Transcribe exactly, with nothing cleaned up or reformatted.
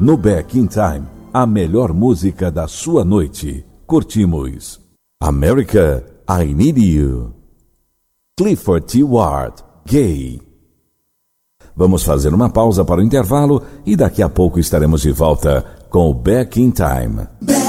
No Back in Time, a melhor música da sua noite. Curtimos America, I Need You. Clifford T. Ward, Gay. Vamos fazer uma pausa para o intervalo e daqui a pouco estaremos de volta com o Back in Time.